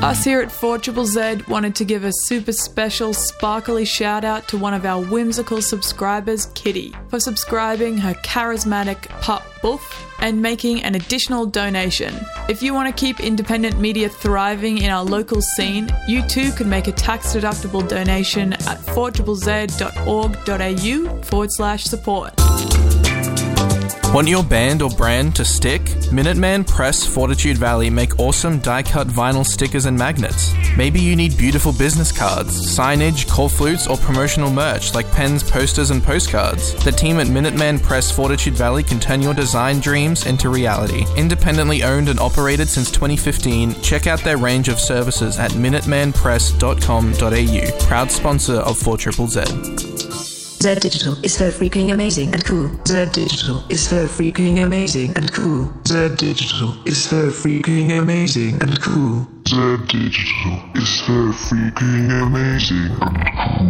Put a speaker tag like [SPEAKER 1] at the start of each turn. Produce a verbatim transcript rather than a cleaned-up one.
[SPEAKER 1] Us here at four Z Z Z wanted to give a super special sparkly shout out to one of our whimsical subscribers, Kitty, for subscribing her charismatic pup Boof and making an additional donation. If you want to keep independent media thriving in our local scene, you too can make a tax-deductible donation at four z z z dot org dot a u forward slash support.
[SPEAKER 2] Want your band or brand to stick? Minuteman Press Fortitude Valley make awesome die-cut vinyl stickers and magnets. Maybe you need beautiful business cards, signage, call flutes, or promotional merch like pens, posters, and postcards. The team at Minuteman Press Fortitude Valley can turn your design dreams into reality. Independently owned and operated since twenty fifteen, check out their range of services at minuteman press dot com dot a u. Proud sponsor of four Z Z Z.
[SPEAKER 3] Z Digital is so freaking amazing and cool. Z Digital is so freaking amazing and cool.
[SPEAKER 4] Z Digital is so freaking amazing and cool. Z Digital is so freaking amazing and cool.